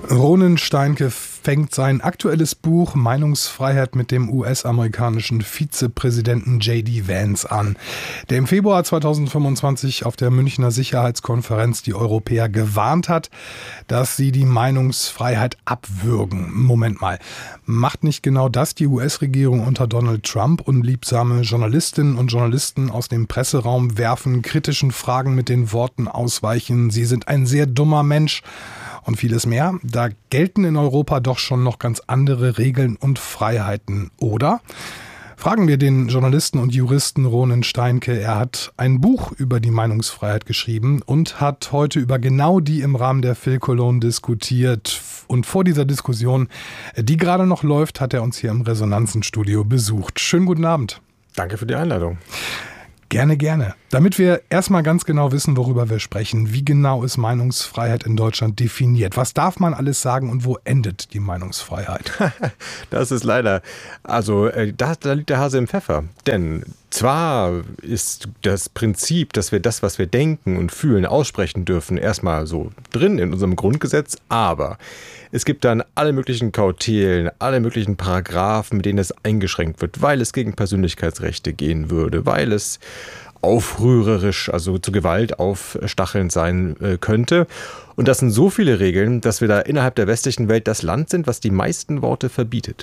Ronen Steinke fängt sein aktuelles Buch Meinungsfreiheit mit dem US-amerikanischen Vizepräsidenten J.D. Vance an, der im Februar 2025 auf der Münchner Sicherheitskonferenz die Europäer gewarnt hat, dass sie die Meinungsfreiheit abwürgen. Moment mal, macht nicht genau das die US-Regierung unter Donald Trump? Unliebsame Journalistinnen und Journalisten aus dem Presseraum werfen, kritischen Fragen mit den Worten ausweichen, sie sind ein sehr dummer Mensch und vieles mehr. Da gelten in Europa doch schon noch ganz andere Regeln und Freiheiten, oder? Fragen wir den Journalisten und Juristen Ronen Steinke. Er hat ein Buch über die Meinungsfreiheit geschrieben und hat heute über genau die im Rahmen der Phil Cologne diskutiert. Und vor dieser Diskussion, die gerade noch läuft, hat er uns hier im Resonanzenstudio besucht. Schönen guten Abend. Danke für die Einladung. Gerne, gerne. Damit wir erstmal ganz genau wissen, worüber wir sprechen. Wie genau ist Meinungsfreiheit in Deutschland definiert? Was darf man alles sagen und wo endet die Meinungsfreiheit? Das ist leider, da liegt der Hase im Pfeffer. Denn zwar ist das Prinzip, dass wir das, was wir denken und fühlen, aussprechen dürfen, erstmal so drin in unserem Grundgesetz, aber es gibt dann alle möglichen Kautelen, alle möglichen Paragraphen, mit denen es eingeschränkt wird, weil es gegen Persönlichkeitsrechte gehen würde, weil es aufrührerisch, also zu Gewalt aufstachelnd sein könnte. Und das sind so viele Regeln, dass wir da innerhalb der westlichen Welt das Land sind, was die meisten Worte verbietet.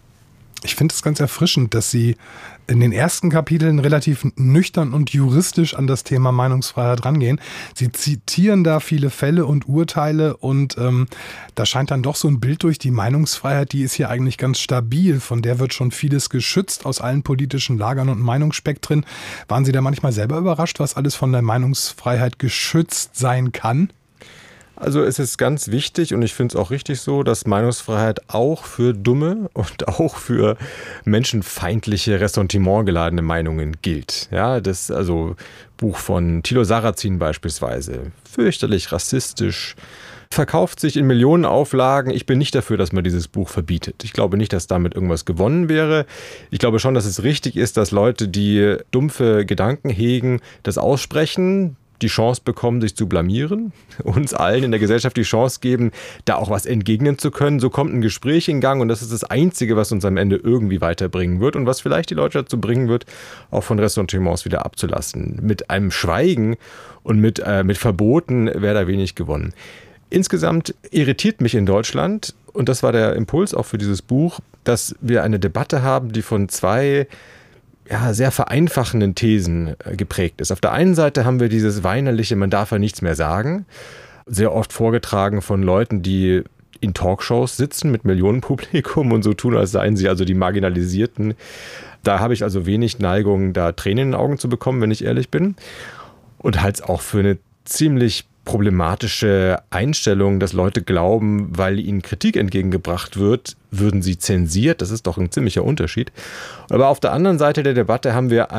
Ich finde es ganz erfrischend, dass Sie in den ersten Kapiteln relativ nüchtern und juristisch an das Thema Meinungsfreiheit rangehen. Sie zitieren da viele Fälle und Urteile und da scheint dann doch so ein Bild durch, die Meinungsfreiheit, die ist hier eigentlich ganz stabil. Von der wird schon vieles geschützt aus allen politischen Lagern und Meinungsspektren. Waren Sie da manchmal selber überrascht, was alles von der Meinungsfreiheit geschützt sein kann? Also es ist ganz wichtig und ich finde es auch richtig so, dass Meinungsfreiheit auch für dumme und auch für menschenfeindliche, ressentimentgeladene Meinungen gilt. Ja, das Buch von Thilo Sarrazin beispielsweise, fürchterlich rassistisch, verkauft sich in Millionenauflagen. Ich bin nicht dafür, dass man dieses Buch verbietet. Ich glaube nicht, dass damit irgendwas gewonnen wäre. Ich glaube schon, dass es richtig ist, dass Leute, die dumpfe Gedanken hegen, das aussprechen, die Chance bekommen, sich zu blamieren, uns allen in der Gesellschaft die Chance geben, da auch was entgegnen zu können. So kommt ein Gespräch in Gang und das ist das Einzige, was uns am Ende irgendwie weiterbringen wird und was vielleicht die Leute dazu bringen wird, auch von Ressentiments wieder abzulassen. Mit einem Schweigen und mit Verboten wäre da wenig gewonnen. Insgesamt irritiert mich in Deutschland, und das war der Impuls auch für dieses Buch, dass wir eine Debatte haben, die von zwei sehr vereinfachenden Thesen geprägt ist. Auf der einen Seite haben wir dieses weinerliche, man darf ja nichts mehr sagen, sehr oft vorgetragen von Leuten, die in Talkshows sitzen mit Millionenpublikum und so tun, als seien sie also die Marginalisierten. Da habe ich also wenig Neigung, da Tränen in den Augen zu bekommen, wenn ich ehrlich bin. Und halte es auch für eine ziemlich problematische Einstellung, dass Leute glauben, weil ihnen Kritik entgegengebracht wird, würden sie zensiert. Das ist doch ein ziemlicher Unterschied. Aber auf der anderen Seite der Debatte haben wir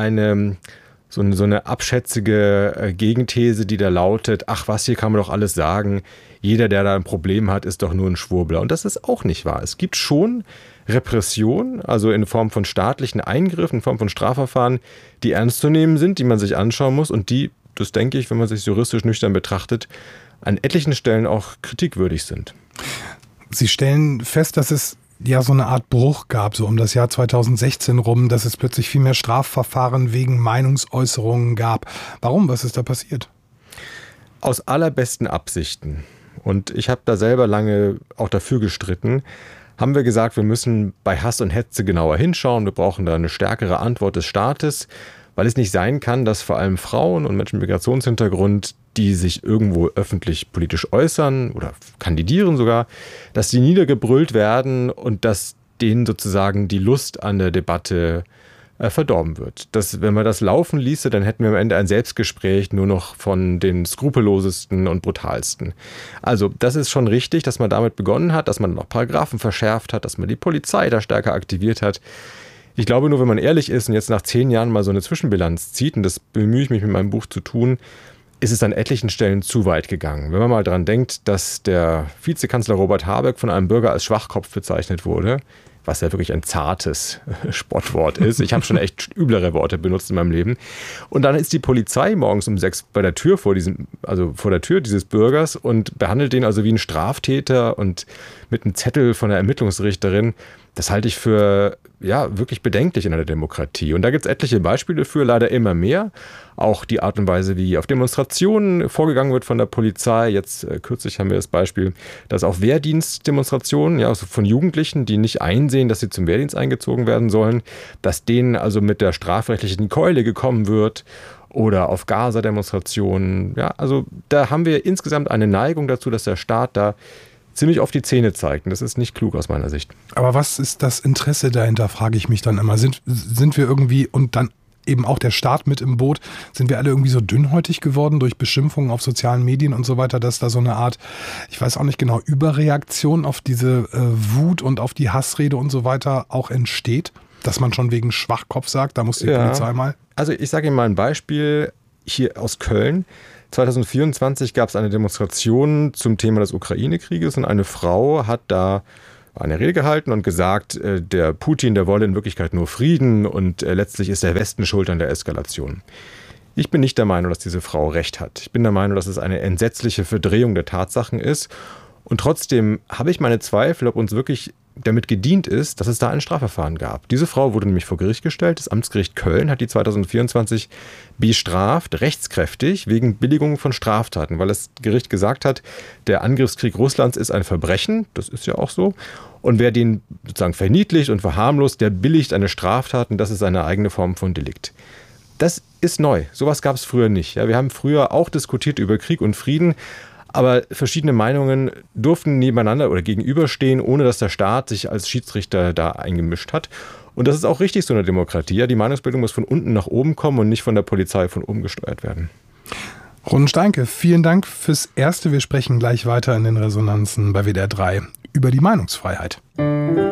so eine abschätzige Gegenthese, die da lautet, ach was, hier kann man doch alles sagen. Jeder, der da ein Problem hat, ist doch nur ein Schwurbler. Und das ist auch nicht wahr. Es gibt schon Repression, also in Form von staatlichen Eingriffen, in Form von Strafverfahren, die ernst zu nehmen sind, die man sich anschauen muss und die, das denke ich, wenn man sich juristisch nüchtern betrachtet, an etlichen Stellen auch kritikwürdig sind. Sie stellen fest, dass es ja so eine Art Bruch gab, so um das Jahr 2016 rum, dass es plötzlich viel mehr Strafverfahren wegen Meinungsäußerungen gab. Warum? Was ist da passiert? Aus allerbesten Absichten. Und ich habe da selber lange auch dafür gestritten, haben wir gesagt, wir müssen bei Hass und Hetze genauer hinschauen. Wir brauchen da eine stärkere Antwort des Staates, weil es nicht sein kann, dass vor allem Frauen und Menschen mit Migrationshintergrund, die sich irgendwo öffentlich politisch äußern oder kandidieren sogar, dass die niedergebrüllt werden und dass denen sozusagen die Lust an der Debatte verdorben wird. Wenn man das laufen ließe, dann hätten wir am Ende ein Selbstgespräch nur noch von den skrupellosesten und brutalsten. Also das ist schon richtig, dass man damit begonnen hat, dass man noch Paragraphen verschärft hat, dass man die Polizei da stärker aktiviert hat. Ich glaube nur, wenn man ehrlich ist und jetzt nach 10 Jahren mal so eine Zwischenbilanz zieht, und das bemühe ich mich mit meinem Buch zu tun, ist es an etlichen Stellen zu weit gegangen. Wenn man mal daran denkt, dass der Vizekanzler Robert Habeck von einem Bürger als Schwachkopf bezeichnet wurde, was ja wirklich ein zartes Spottwort ist. Ich habe schon echt üblere Worte benutzt in meinem Leben. Und dann ist die Polizei morgens um 6 bei der Tür vor der Tür dieses Bürgers und behandelt den also wie einen Straftäter und mit einem Zettel von der Ermittlungsrichterin. Das halte ich für wirklich bedenklich in einer Demokratie. Und da gibt es etliche Beispiele für, leider immer mehr. Auch die Art und Weise, wie auf Demonstrationen vorgegangen wird von der Polizei. Jetzt kürzlich haben wir das Beispiel, dass auch Wehrdienstdemonstrationen also von Jugendlichen, die nicht einsehen, dass sie zum Wehrdienst eingezogen werden sollen, dass denen also mit der strafrechtlichen Keule gekommen wird. Oder auf Gaza-Demonstrationen. Ja, also da haben wir insgesamt eine Neigung dazu, dass der Staat da ziemlich auf die Zähne zeigt. Und das ist nicht klug aus meiner Sicht. Aber was ist das Interesse dahinter, frage ich mich dann immer. Sind wir irgendwie, und dann eben auch der Staat mit im Boot, sind wir alle irgendwie so dünnhäutig geworden durch Beschimpfungen auf sozialen Medien und so weiter, dass da so eine Art, ich weiß auch nicht genau, Überreaktion auf diese Wut und auf die Hassrede und so weiter auch entsteht? Dass man schon wegen Schwachkopf sagt, da muss die Polizei mal. Also ich sage Ihnen mal ein Beispiel hier aus Köln. 2024 gab es eine Demonstration zum Thema des Ukraine-Krieges und eine Frau hat da eine Rede gehalten und gesagt, der Putin, der wolle in Wirklichkeit nur Frieden und letztlich ist der Westen schuld an der Eskalation. Ich bin nicht der Meinung, dass diese Frau recht hat. Ich bin der Meinung, dass es eine entsetzliche Verdrehung der Tatsachen ist. Und trotzdem habe ich meine Zweifel, ob uns wirklich damit gedient ist, dass es da ein Strafverfahren gab. Diese Frau wurde nämlich vor Gericht gestellt. Das Amtsgericht Köln hat die 2024 bestraft, rechtskräftig, wegen Billigung von Straftaten, weil das Gericht gesagt hat, der Angriffskrieg Russlands ist ein Verbrechen. Das ist ja auch so. Und wer den sozusagen verniedlicht und verharmlost, der billigt eine Straftat und das ist eine eigene Form von Delikt. Das ist neu. Sowas gab es früher nicht. Ja, wir haben früher auch diskutiert über Krieg und Frieden, aber verschiedene Meinungen durften nebeneinander oder gegenüberstehen, ohne dass der Staat sich als Schiedsrichter da eingemischt hat. Und das ist auch richtig so in der Demokratie. Ja, die Meinungsbildung muss von unten nach oben kommen und nicht von der Polizei von oben gesteuert werden. Ron Steinke, vielen Dank fürs Erste. Wir sprechen gleich weiter in den Resonanzen bei WDR 3 über die Meinungsfreiheit.